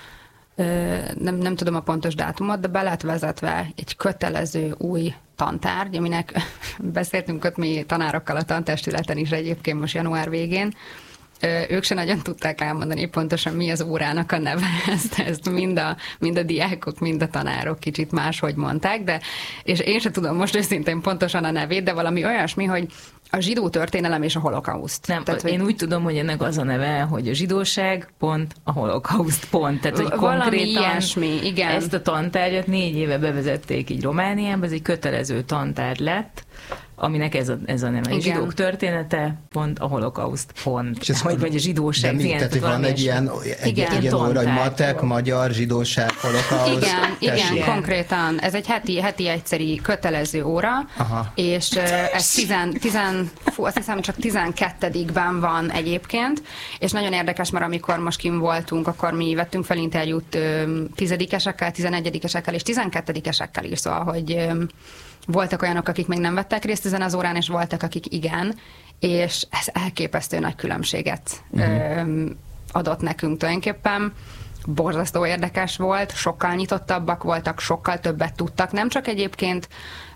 Speaker 3: nem tudom a pontos dátumot, de be lett vezetve egy kötelező új tantárgy, aminek beszéltünk ott mi tanárokkal a tantestületen is egyébként most január végén, ők se nagyon tudták elmondani pontosan, mi az órának a neve. Ezt mind a diákok, mind a tanárok kicsit máshogy mondták, és én se tudom most őszintén pontosan a nevét, de valami olyasmi, hogy a zsidó történelem és a holokauszt.
Speaker 2: Nem, tehát, én úgy tudom, hogy ennek az a neve, hogy a zsidóság pont, a holokauszt pont. Tehát, hogy konkrétan
Speaker 3: ilyesmi, igen.
Speaker 2: Ezt a tantárgyat 4 éve bevezették így Romániában, ez egy kötelező tantárgy lett, aminek ez a neve. A zsidók története, pont a holokauszt, pont. Vagy a zsidóság.
Speaker 1: De tehát, hogy van egy ilyen óra, hogy matek, magyar, zsidóság, holokauszt.
Speaker 3: Igen, konkrétan. Ez egy heti egyszeri kötelező óra, és ez azt hiszem csak 12-ben van egyébként, és nagyon érdekes, mert amikor most kim voltunk, akkor mi vettünk fel interjút 10-esekkel, 11-esekkel és 12-esekkel is, szóval, hogy voltak olyanok, akik még nem vettek részt ezen az órán, és voltak, akik igen, és ez elképesztő nagy különbséget adott nekünk tulajdonképpen. Borzasztó érdekes volt, sokkal nyitottabbak voltak, sokkal többet tudtak, nem csak egyébként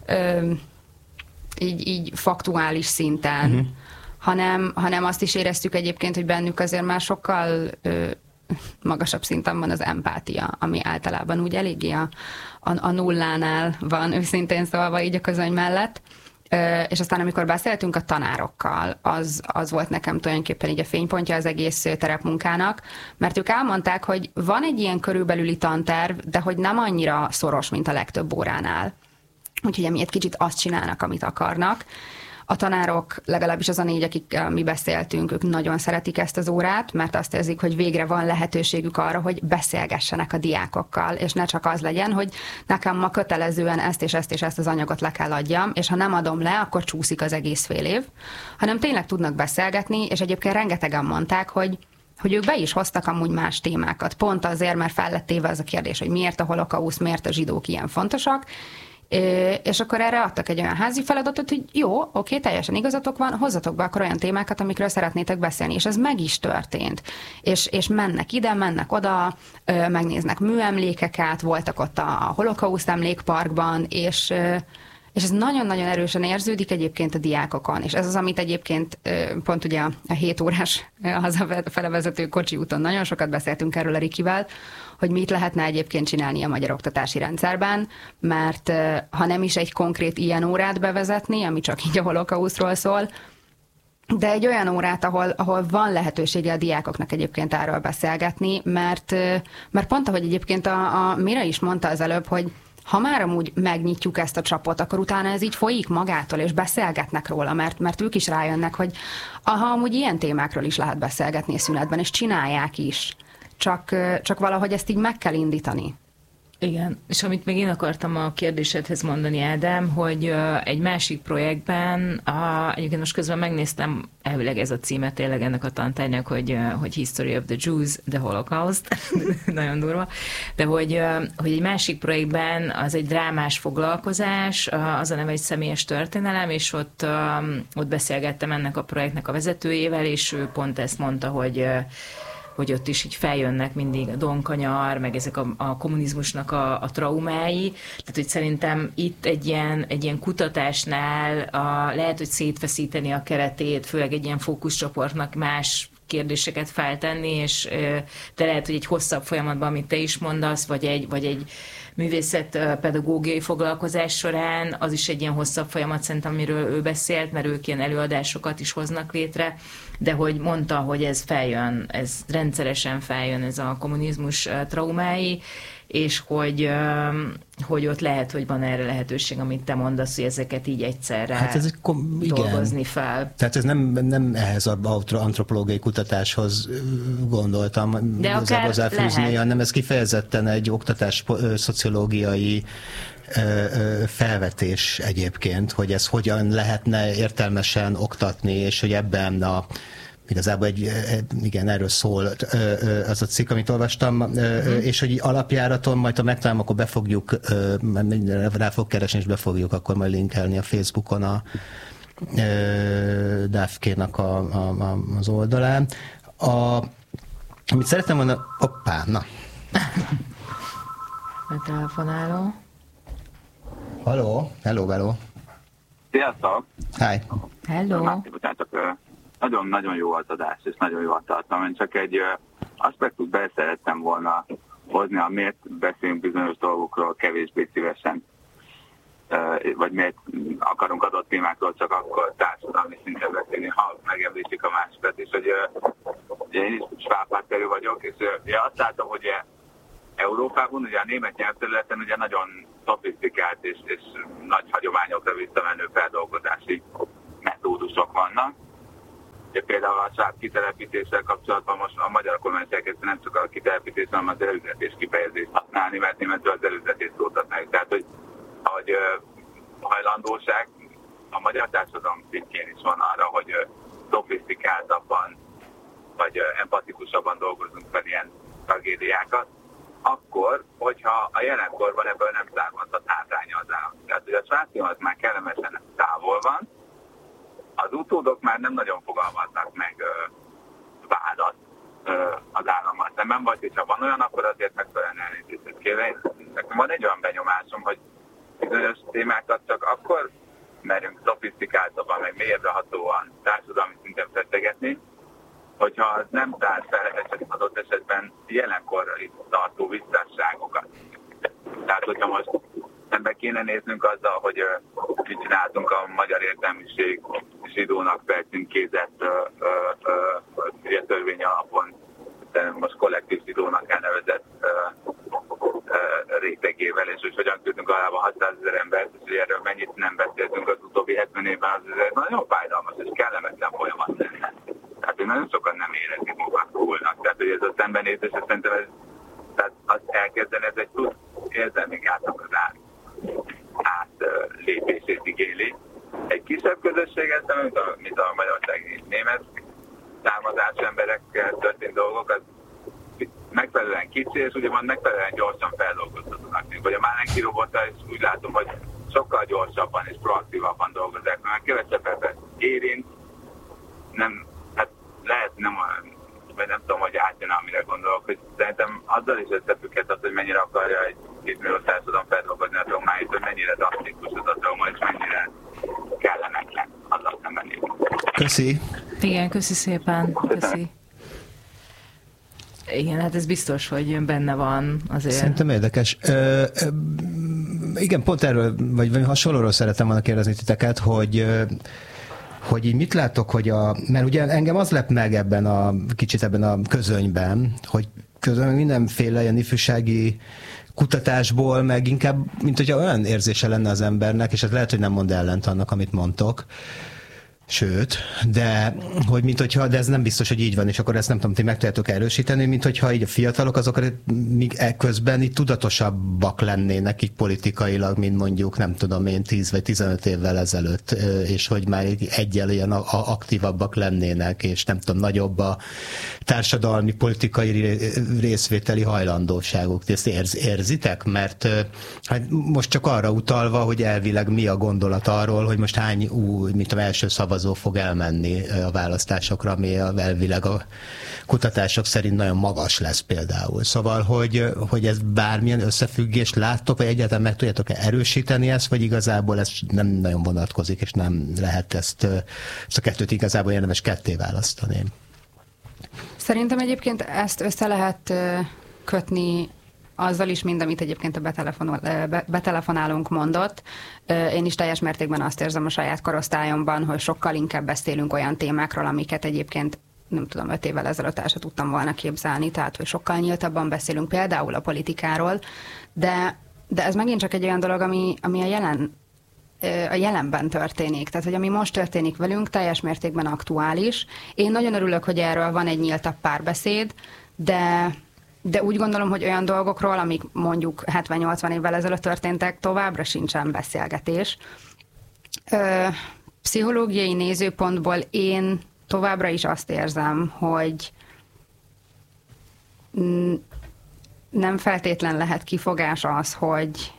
Speaker 3: így faktuális szinten, hanem azt is éreztük egyébként, hogy bennük azért már sokkal magasabb szinten van az empátia, ami általában úgy eléggé a nullánál van, őszintén szólva így a közöny mellett. És aztán amikor beszéltünk a tanárokkal, az volt nekem tulajdonképpen így a fénypontja az egész terepmunkának, mert ők elmondták, hogy van egy ilyen körülbelüli tanterv, de hogy nem annyira szoros, mint a legtöbb óránál. Úgyhogy emiatt kicsit azt csinálnak, amit akarnak. A tanárok, legalábbis az a 4, akik mi beszéltünk, ők nagyon szeretik ezt az órát, mert azt érzik, hogy végre van lehetőségük arra, hogy beszélgessenek a diákokkal, és ne csak az legyen, hogy nekem ma kötelezően ezt és ezt az anyagot le kell adjam, és ha nem adom le, akkor csúszik az egész fél év, hanem tényleg tudnak beszélgetni, és egyébként rengetegen mondták, hogy ők be is hoztak amúgy más témákat. Pont azért, mert fel lett téve az a kérdés, hogy miért a holokauszt, miért a zsidók ilyen fontosak, és akkor erre adtak egy olyan házi feladatot, hogy jó, oké, teljesen igazatok van, hozzatok be akkor olyan témákat, amikről szeretnétek beszélni, és ez meg is történt. És mennek ide, mennek oda, megnéznek műemlékeket, voltak ott a holokauszt emlékparkban, és ez nagyon-nagyon erősen érződik egyébként a diákokon, és ez az, amit egyébként pont ugye a 7 órás hazafele vezető kocsi úton nagyon sokat beszéltünk erről a Rikivel, hogy mit lehetne egyébként csinálni a magyar oktatási rendszerben, mert ha nem is egy konkrét ilyen órát bevezetni, ami csak így a holokausztról szól, de egy olyan órát, ahol van lehetősége a diákoknak egyébként erről beszélgetni, mert pont ahogy egyébként a Mira is mondta az előbb, hogy ha már amúgy megnyitjuk ezt a csapot, akkor utána ez így folyik magától, és beszélgetnek róla, mert ők is rájönnek, hogy amúgy ilyen témákról is lehet beszélgetni a szünetben, és csinálják is. Csak valahogy ezt így meg kell indítani.
Speaker 2: Igen, és amit még én akartam a kérdésedhez mondani, Ádám, hogy egy másik projektben, egyébként most közben megnéztem, elvileg ez a címe tényleg ennek a tantárgynak, hogy History of the Jews, the Holocaust, nagyon durva, de hogy egy másik projektben az egy drámás foglalkozás, az a neve egy személyes történelem, és ott beszélgettem ennek a projektnek a vezetőjével, és ő pont ezt mondta, hogy ott is így feljönnek mindig a donkanyar, meg ezek a kommunizmusnak a traumái. Tehát, hogy szerintem itt egy ilyen kutatásnál lehet, hogy szétfeszíteni a keretét, főleg egy ilyen fókuszcsoportnak más kérdéseket feltenni, és de lehet, hogy egy hosszabb folyamatban, amit te is mondasz, vagy egy művészetpedagógiai foglalkozás során, az is egy ilyen hosszabb folyamat szerintem, amiről ő beszélt, mert ők ilyen előadásokat is hoznak létre, de hogy mondta, hogy ez feljön, ez rendszeresen feljön, ez a kommunizmus traumái, és hogy ott lehet, hogy van erre lehetőség, amit te mondasz, hogy ezeket így egyszerre dolgozni fel.
Speaker 1: Tehát ez nem ehhez az antropológiai kutatáshoz gondoltam hozzáfűzni, hanem ez kifejezetten egy oktatás szociológiai felvetés egyébként, hogy ez hogyan lehetne értelmesen oktatni, és hogy ebben igazából igen, erről szól az a cikk, amit olvastam, és hogy alapjáraton majd, ha megtalálom, akkor befogjuk, rá fog keresni, és befogjuk akkor majd linkelni a Facebookon a DAFK-nak az oldalán. Amit szerettem volna, na.
Speaker 2: A telefonáló.
Speaker 1: Hello.
Speaker 5: Sziasztok!
Speaker 1: Hi.
Speaker 2: Hello.
Speaker 5: nagyon-nagyon jó az adás, és nagyon jó a tartalom. Én csak egy aspektust be szerettem volna hozni, miért beszélünk bizonyos dolgokról kevésbé szívesen, vagy miért akarunk adott témákról csak akkor társadalmi szinten beszélni, ha megemlítik a másikat. És hogy én is svábhátterű vagyok, és én azt látom, hogy Európában, ugye a német nyelvterületen ugye nagyon szofisztikált és nagy hagyományokra visszamenő feldolgozási metódusok vannak. Ugye például a sváb kitelepítéssel kapcsolatban most a magyar kormány elkezdte nem csak a kitelepítés, hanem az előzetés kifejezést használni, mert németül az előzetés szót használjuk. Tehát, hogy hajlandóság a magyar társadalom szintjén is van arra, hogy szofisztikáltabban vagy empatikusabban dolgozunk fel ilyen tragédiákat, akkor, hogyha a jelenkorban ebből nem származhat hátránya az állam. Tehát, hogy a svájci az már kellemesen távol van, az utódok már nem nagyon fogalmaznak meg vádat az állammal szemben, vagy hogyha van olyan, akkor azért megfelelően elnézést kérni. Nekem van egy olyan benyomásom, hogy bizonyos témákat csak akkor merünk szofisztikáltabban, meg mélyebbre hatóan társadalmi szinten feszegetni, hogyha az nem tár fel adott esetben jelenkorra is tartó visszásságokat. Tehát, hogyha most szembe kéne néznünk azzal, hogy mit csináltunk a magyar értelmiség zsidónak felcímkézett törvény alapon, most kollektív zsidónak elnevezett rétegével, és hogy hogyan küldünk alába 600 000 embert, és hogy erről mennyit nem beszéltünk az utóbbi 70 évben, az nagyon fájdalmas és kellemetlen folyamat lenne. Tehát, hogy nagyon sokan nem érezik magukat. Tehát, hogy ez a szembenézés, szerintem tehát az elkezdeni, ez egy plusz érzelmi gátnak az átlépését igényli. Egy kisebb közösséget, mint a magyarországi német származású emberekkel történt dolgok, az megfelelően kicsi, és ugye van megfelelően gyorsan feldolgozhatónak. Vagy a Málenki robottal is úgy látom, hogy sokkal gyorsabban és proaktívabban dolgozzák, mert kevesebb ember érint, nem, hát lehet nem tudom, hogy átjön, amire gondolok, hogy szerintem azzal is összefügghet az, hogy mennyire akarja egy 2 millió társadalom feldolgozni a traumáit, hogy mennyire drasztikus az a trauma, és mennyire kellemetlen azzal szemben.
Speaker 1: Köszi.
Speaker 2: Igen, köszi szépen. Köszi. Igen, hát ez biztos, hogy benne van azért.
Speaker 1: Szerintem érdekes. Igen, pont erről, vagy hasonlóról szeretem volna kérdezni titeket, hogy így mit látok, mert ugye engem az lep meg kicsit ebben a közönyben, hogy közben mindenféle ilyen ifjúsági kutatásból, meg inkább, mint hogyha olyan érzése lenne az embernek, és ez lehet, hogy nem mond ellent annak, amit mondtok, sőt, de ez nem biztos, hogy így van, és akkor ezt nem tudom, ti meg tudjátok erősíteni, mint hogyha így a fiatalok azok még ekközben így tudatosabbak lennének így politikailag, mint mondjuk, nem tudom én, 10 vagy 15 évvel ezelőtt, és hogy már egyel ilyen aktívabbak lennének, és nem tudom, nagyobb a társadalmi, politikai részvételi hajlandóságuk. Ezt érzitek? Mert hát most csak arra utalva, hogy elvileg mi a gondolat arról, hogy most hány első szavazó fog elmenni a választásokra, ami elvileg a kutatások szerint nagyon magas lesz például. Szóval, hogy ez bármilyen összefüggést láttok, vagy egyáltalán meg tudjátok erősíteni ezt, vagy igazából ez nem nagyon vonatkozik, és nem lehet ezt a kettőt igazából érdemes ketté választani.
Speaker 3: Szerintem egyébként ezt össze lehet kötni azzal is, mint amit egyébként a betelefonálónk mondott. Én is teljes mértékben azt érzem a saját korosztályomban, hogy sokkal inkább beszélünk olyan témákról, amiket egyébként nem tudom, 5 évvel ezelőtt el sem tudtam volna képzelni, tehát hogy sokkal nyíltabban beszélünk például a politikáról, de ez megint csak egy olyan dolog, ami a jelenben történik. Tehát, hogy ami most történik velünk, teljes mértékben aktuális. Én nagyon örülök, hogy erről van egy nyíltabb párbeszéd, de úgy gondolom, hogy olyan dolgokról, amik mondjuk 70-80 évvel ezelőtt történtek, továbbra sincsen beszélgetés. Pszichológiai nézőpontból én továbbra is azt érzem, hogy nem feltétlen lehet kifogás az, hogy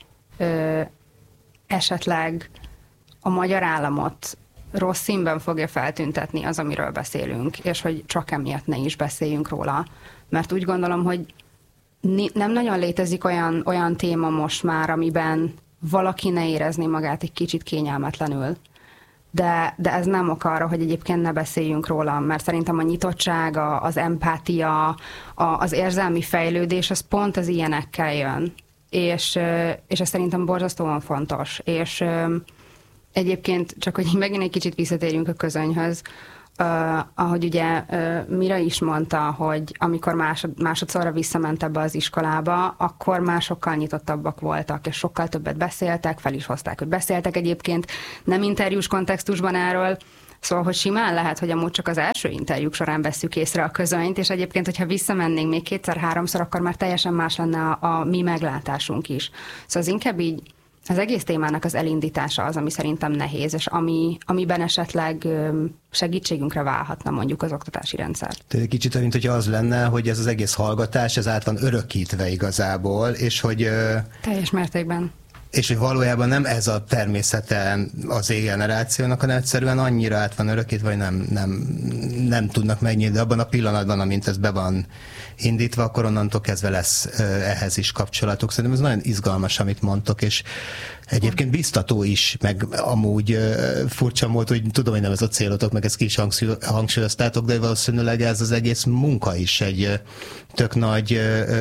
Speaker 3: esetleg a magyar államot rossz színben fogja feltüntetni az, amiről beszélünk, és hogy csak emiatt ne is beszéljünk róla. Mert úgy gondolom, hogy nem nagyon létezik olyan téma most már, amiben valaki ne érezni magát egy kicsit kényelmetlenül. de ez nem ok arra, hogy egyébként ne beszéljünk róla, mert szerintem a nyitottság, az empátia, az érzelmi fejlődés, az pont az ilyenekkel jön. És ez szerintem borzasztóan fontos. És egyébként csak, hogy megint egy kicsit visszatérjünk a közönyhöz, ahogy ugye Mira is mondta, hogy amikor másodszorra visszament ebbe az iskolába, akkor már sokkal nyitottabbak voltak, és sokkal többet beszéltek, fel is hozták, hogy beszéltek egyébként, nem interjús kontextusban erről, szóval, hogy simán lehet, hogy amúgy csak az első interjúk során vesszük észre a közönyt, és egyébként, hogyha visszamennénk még 2-3-szor, akkor már teljesen más lenne a mi meglátásunk is. Szóval az inkább így az egész témának az elindítása az, ami szerintem nehéz, és amiben esetleg segítségünkre válhatna mondjuk az oktatási rendszer.
Speaker 1: Tehát kicsit, mint hogyha az lenne, hogy ez az egész hallgatás, ez át van örökítve igazából, és hogy...
Speaker 3: Teljes mértékben.
Speaker 1: És hogy valójában nem ez a természete az generációnak, hanem egyszerűen annyira át van örökítve, hogy nem tudnak megnyílni, de abban a pillanatban, amint ez be van indítva, akkor onnantól kezdve lesz ehhez is kapcsolatuk. Szerintem ez nagyon izgalmas, amit mondtok, és egyébként biztató is, meg amúgy furcsa volt, hogy tudom, hogy nem ez a célotok, meg ezt ki is hangsúlyoztátok, de valószínűleg ez az egész munka is egy tök nagy,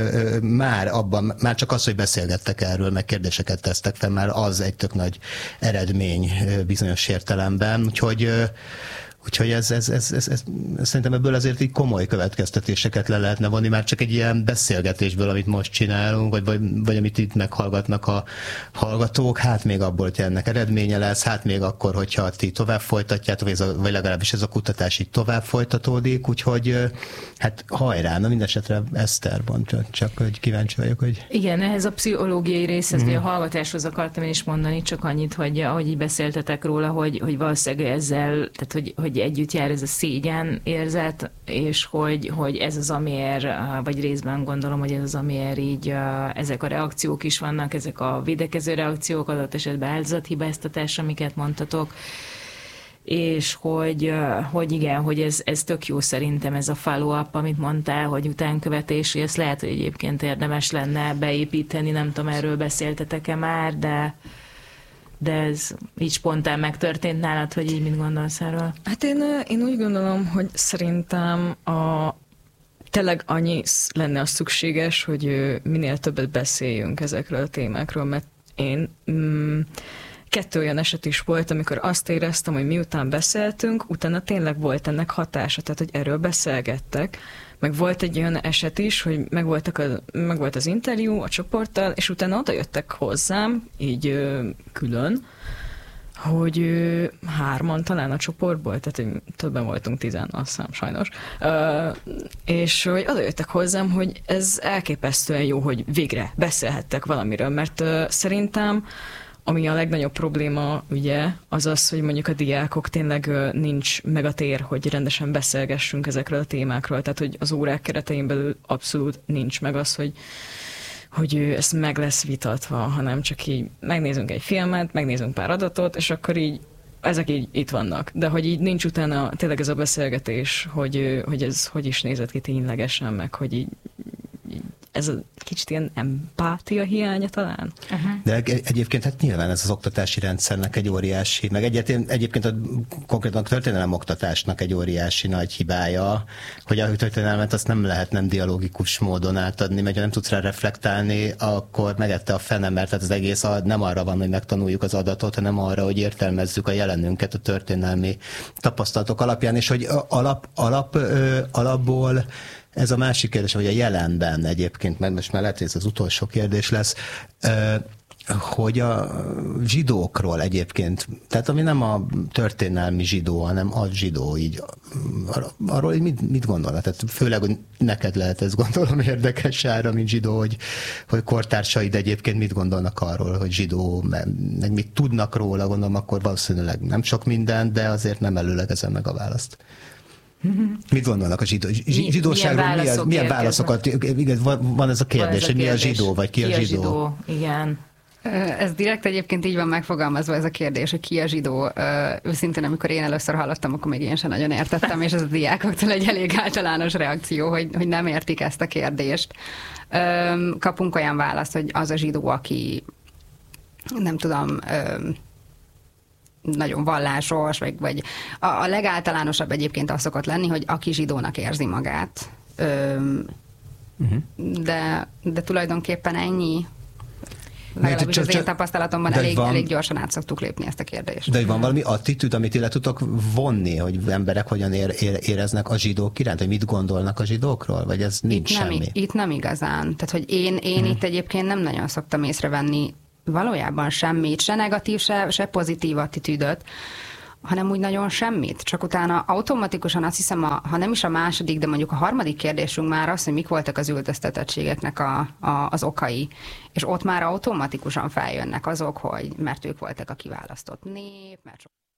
Speaker 1: már csak az, hogy beszélgettek erről, meg kérdéseket tesztek fel, már az egy tök nagy eredmény bizonyos értelemben, úgyhogy ez szerintem ebből azért így komoly következtetéseket le lehetne vonni, már csak egy ilyen beszélgetésből, amit most csinálunk, vagy amit itt meghallgatnak a hallgatók, hát még abból, hogy ennek eredménye lesz, hát még akkor, hogyha ti tovább folytatjátok, vagy legalábbis ez a kutatás így tovább folytatódik, úgyhogy hát hajrá, na mindesetre Eszter mond, csak hogy kíváncsi vagyok, hogy...
Speaker 2: Igen, ehhez a pszichológiai részhez, vagy a hallgatáshoz akartam én is mondani, csak annyit, hogy ahogy így beszéltetek róla, hogy valószínűleg ezzel, tehát hogy együtt jár ez a szégyen érzet, és hogy ez az, amiért, vagy részben gondolom, hogy ez az, amiért így ezek a reakciók is vannak, ezek a védekező reakciók, adott esetben áldozathibáztatás, amiket mondtatok, és hogy igen, hogy ez tök jó szerintem ez a follow-up, amit mondtál, hogy utánkövetés, hogy ezt lehet, hogy egyébként érdemes lenne beépíteni, nem tudom, erről beszéltetek-e már, de ez így spontán megtörtént nálad, hogy így mit gondolsz erről?
Speaker 4: Hát én úgy gondolom, hogy szerintem tényleg annyi lenne az szükséges, hogy minél többet beszéljünk ezekről a témákról, mert én 2 olyan eset is volt, amikor azt éreztem, hogy miután beszéltünk, utána tényleg volt ennek hatása, tehát hogy erről beszélgettek, meg volt egy olyan eset is, hogy megvolt az interjú a csoporttal, és utána oda jöttek hozzám, így külön, hogy 3-an talán a csoportból, tehát többen voltunk 10, azt hiszem, sajnos, és hogy oda jöttek hozzám, hogy ez elképesztően jó, hogy végre beszélhettek valamiről, mert szerintem ami a legnagyobb probléma, ugye, az az, hogy mondjuk a diákok tényleg nincs meg a tér, hogy rendesen beszélgessünk ezekről a témákról, tehát hogy az órák keretein belül abszolút nincs meg az, hogy ez meg lesz vitatva, hanem csak így megnézünk egy filmet, megnézünk pár adatot, és akkor így ezek így itt vannak. De hogy így nincs utána tényleg ez a beszélgetés, hogy ez hogy is nézett ki ténylegesen, meg hogy így ez a kicsit ilyen empátia hiánya talán.
Speaker 1: De egyébként hát nyilván ez az oktatási rendszernek egy óriási, meg egyébként konkrétan a történelem oktatásnak egy óriási nagy hibája, hogy a történelmet azt nem lehet nem dialógikus módon átadni, mert ha nem tudsz rá reflektálni, akkor megette a fenem, mert az egész nem arra van, hogy megtanuljuk az adatot, hanem arra, hogy értelmezzük a jelenünket a történelmi tapasztalatok alapján, és hogy alapból ez a másik kérdés, hogy a jelenben egyébként, mert most már lehet, hogy ez az utolsó kérdés lesz, hogy a zsidókról egyébként, tehát ami nem a történelmi zsidó, hanem a zsidó, így arról mit gondolna? Tehát főleg, hogy neked lehet ez gondolom érdekes ára, mint zsidó, hogy kortársaid egyébként mit gondolnak arról, hogy zsidó, meg mit tudnak róla, gondolom, akkor valószínűleg nem sok minden, de azért nem előlegezem meg a választ. Mit gondolnak a zsidóságról? Milyen válaszokat? Van ez a kérdés, hogy mi a zsidó, vagy ki a zsidó?
Speaker 2: Igen.
Speaker 3: Ez direkt egyébként így van megfogalmazva ez a kérdés, hogy ki a zsidó. Őszintén, amikor én először hallottam, akkor még én sem nagyon értettem, és ez a diákoktól egy elég általános reakció, hogy nem értik ezt a kérdést. Kapunk olyan választ, hogy az a zsidó, aki nem tudom... nagyon vallásos, vagy a legáltalánosabb egyébként az szokott lenni, hogy aki zsidónak érzi magát. De tulajdonképpen ennyi. Legalábbis az én tapasztalatomban elég gyorsan át szoktuk lépni ezt a kérdést.
Speaker 1: De van valami attitűd, amit le tudtok vonni, hogy emberek hogyan éreznek a zsidók iránt, hogy mit gondolnak a zsidókról, vagy ez nincs semmi?
Speaker 3: Itt nem igazán. Tehát, hogy én itt egyébként nem nagyon szoktam észrevenni valójában semmit, se negatív, se pozitív attitűdöt, hanem úgy nagyon semmit. Csak utána automatikusan azt hiszem, ha nem is a második, de mondjuk a harmadik kérdésünk már az, hogy mik voltak az üldöztetettségeknek az okai. És ott már automatikusan feljönnek azok, hogy mert ők voltak a kiválasztott nép, mert